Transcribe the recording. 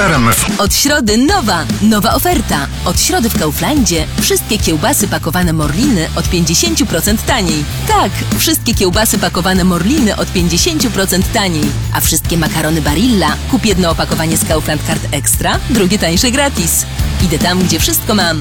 RMF. Od środy nowa oferta. Od środy w Kauflandzie wszystkie kiełbasy pakowane Morliny od 50% taniej. Tak, wszystkie kiełbasy pakowane Morliny od 50% taniej. A wszystkie makarony Barilla kup jedno opakowanie z Kaufland Card Extra, drugie tańsze gratis. Idę tam, gdzie wszystko mam.